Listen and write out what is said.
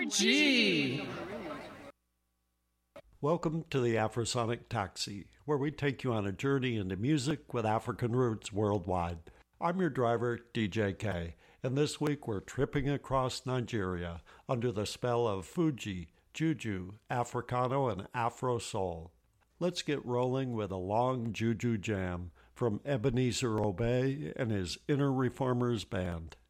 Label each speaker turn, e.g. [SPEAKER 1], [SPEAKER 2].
[SPEAKER 1] G.
[SPEAKER 2] Welcome to the Afrosonic Taxi, where we take you on a journey into music with African roots worldwide. I'm your driver, DJ K, and this week we're tripping across Nigeria under the spell of Fuji, Juju, Africano, and Afro Soul. Let's get rolling with a long Juju jam from Ebenezer Obey and his Inner Reformers Band.